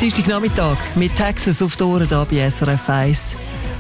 Dienstagnachmittag mit Texas auf die Ohren hier bei SRF 1.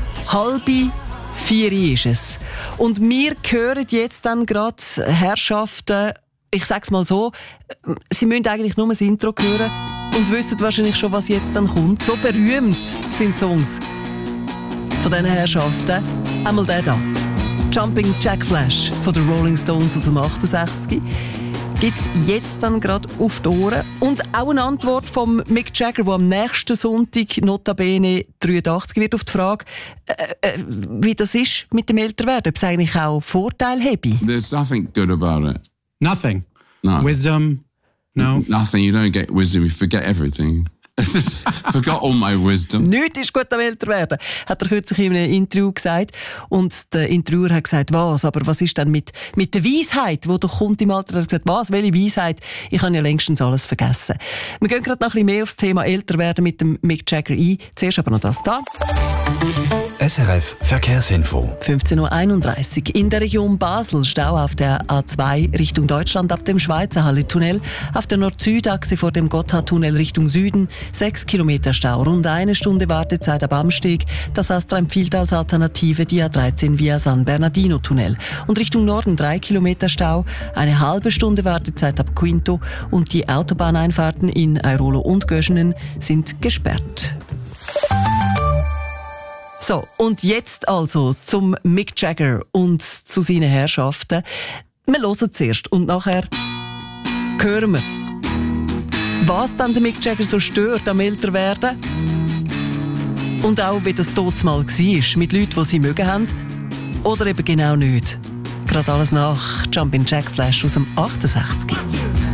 3:30 ist es. Und wir hören jetzt dann gerade Herrschaften, ich sag's mal so, sie müssen eigentlich nur das Intro hören und wissen wahrscheinlich schon, was jetzt dann kommt. So berühmt sind die Songs von diesen Herrschaften. Einmal der da. Jumping Jack Flash von den Rolling Stones aus dem 68. Gibt es jetzt dann gerade auf die Ohren. Und auch eine Antwort von Mick Jagger, der am nächsten Sonntag notabene 83 wird, auf die Frage, wie das ist mit dem Älterwerden, ob es eigentlich auch Vorteile habe. There's nothing good about it. Nothing? No. Wisdom? No? Nothing. You don't get wisdom. You forget everything. Forgot all my wisdom. Nichts ist gut am Älterwerden, hat er kürzlich in einem Interview gesagt. Und der Interviewer hat gesagt, was? Aber was ist denn mit der Weisheit, die doch kommt im Alter? Er hat gesagt, was? Welche Weisheit? Ich habe ja längstens alles vergessen. Wir gehen gerade noch ein bisschen mehr auf das Thema Älterwerden mit dem Mick Jagger ein. Zuerst aber noch das da. SRF Verkehrsinfo. 15:31 Uhr. In der Region Basel Stau auf der A2 Richtung Deutschland ab dem Schweizer Halle-Tunnel. Auf der Nord-Süd-Achse vor dem Gotthardtunnel Richtung Süden 6 Kilometer Stau. Rund eine Stunde Wartezeit ab Amsteg. Das Astra-Empfiehlt als Alternative die A13 via San Bernardino-Tunnel. Und Richtung Norden 3 Kilometer Stau. Eine halbe Stunde Wartezeit ab Quinto. Und die Autobahneinfahrten in Airolo und Göschenen sind gesperrt. So, und jetzt also zum Mick Jagger und zu seinen Herrschaften. Wir hören zuerst und nachher hören wir, was dann der Mick Jagger so stört am Älterwerden. Und auch, wie das damals war, mit Leuten, die sie mögen haben. Oder eben genau nicht. Gerade alles nach Jumping Jack Flash aus dem 68.